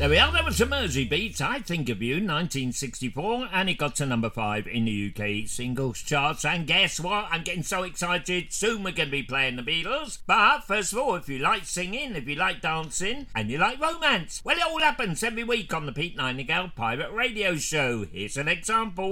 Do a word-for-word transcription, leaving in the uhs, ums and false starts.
There we are, that was the Mersey Beats, I Think of You, nineteen sixty-four, and it got to number five in the U K singles charts. And guess what? I'm getting so excited, soon we're going to be playing the Beatles. But first of all, if you like singing, if you like dancing, and you like romance, well, it all happens every week on the Pete Nightingale Pirate Radio Show. Here's an example.